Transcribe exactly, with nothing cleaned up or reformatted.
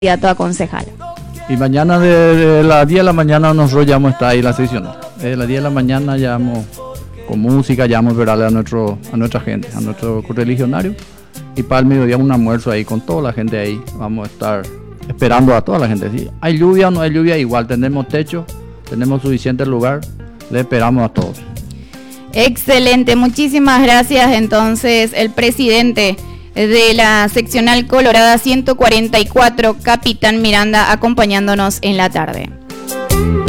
candidato a concejal. Y mañana de, de las diez de la mañana nosotros ya vamos a estar ahí la seccional. De las diez de la mañana ya vamos con música, ya vamos a verle a, nuestro, a nuestra gente, a nuestro correligionario. Y para el mediodía un almuerzo ahí con toda la gente ahí. Vamos a estar esperando a toda la gente. ¿Sí? ¿Hay lluvia o no hay lluvia? Igual tenemos techo, tenemos suficiente lugar. Le esperamos a todos. Excelente, muchísimas gracias. Entonces, el presidente de la seccional Colorada ciento cuarenta y cuatro, Capitán Miranda, acompañándonos en la tarde.